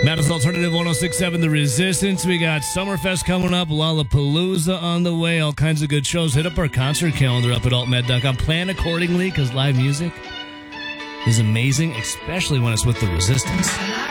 Madison Alternative 106.7 The Resistance. We got Summerfest coming up, Lollapalooza on the way, all kinds of good shows. Hit up our concert calendar up at altmed.com. Plan accordingly because live music is amazing, especially when it's with The Resistance.